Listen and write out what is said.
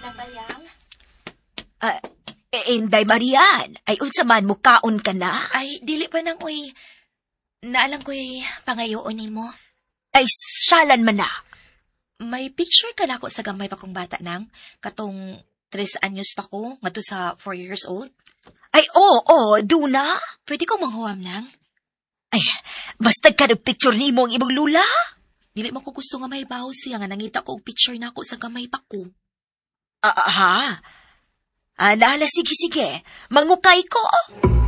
Nabayang? Inday Marian, ay unsa man mo kaon ka na? Ay, dili pa nang uy. Naalang ko'y pangayoon mo. Ay, syalan man na. May picture ka na ako sa gamay pa kong bata nang. Katong 3 anyos pa ko, nga to sa 4 years old. Ay, oo, duna. Pwede ko manghuwam nang? Ay, basta ka picture ni mo ang imong lula. Dili mo ko gusto nga may baho siya nga nangita ko og picture na ako sa gamay pa ko. Ha? Nahala, sige. Mangukay ko.